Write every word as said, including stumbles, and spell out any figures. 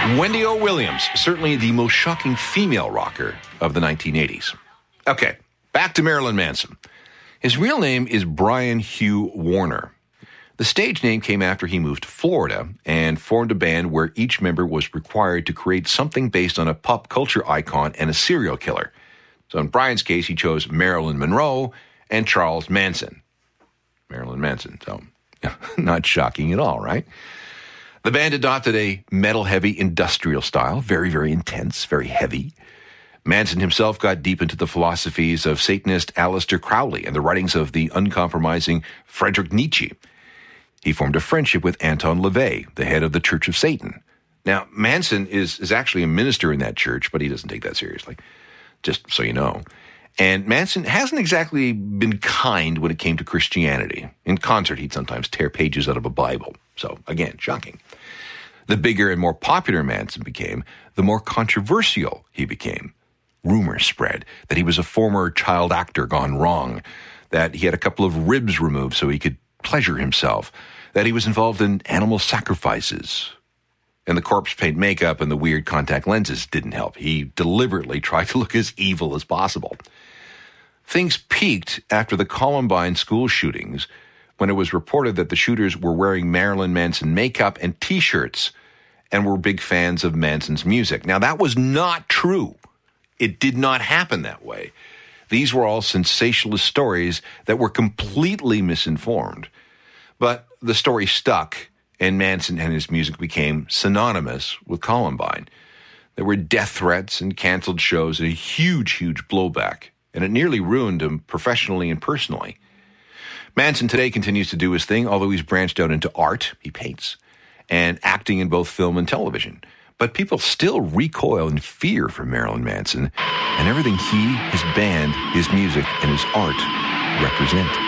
Wendy O. Williams, certainly the most shocking female rocker of the nineteen eighties. Okay, back to Marilyn Manson. His real name is Brian Hugh Warner. The stage name came after he moved to Florida and formed a band where each member was required to create something based on a pop culture icon and a serial killer. So in Brian's case, he chose Marilyn Monroe and Charles Manson. Marilyn Manson, so not shocking at all, right? The band adopted a metal-heavy industrial style, very, very intense, very heavy. Manson himself got deep into the philosophies of Satanist Aleister Crowley and the writings of the uncompromising Friedrich Nietzsche. He formed a friendship with Anton LaVey, the head of the Church of Satan. Now, Manson is, is actually a minister in that church, but he doesn't take that seriously, just so you know. And Manson hasn't exactly been kind when it came to Christianity. In concert, he'd sometimes tear pages out of a Bible. So, again, shocking. The bigger and more popular Manson became, the more controversial he became. Rumors spread that he was a former child actor gone wrong, that he had a couple of ribs removed so he could pleasure himself, that he was involved in animal sacrifices. And the corpse paint makeup and the weird contact lenses didn't help. He deliberately tried to look as evil as possible. Things peaked after the Columbine school shootings when it was reported that the shooters were wearing Marilyn Manson makeup and T-shirts and were big fans of Manson's music. Now, that was not true. It did not happen that way. These were all sensationalist stories that were completely misinformed. But the story stuck, and Manson and his music became synonymous with Columbine. There were death threats and canceled shows and a huge, huge blowback, and it nearly ruined him professionally and personally. Manson today continues to do his thing, although he's branched out into art, he paints, and acting in both film and television. But people still recoil in fear from Marilyn Manson and everything he, his band, his music, and his art represent.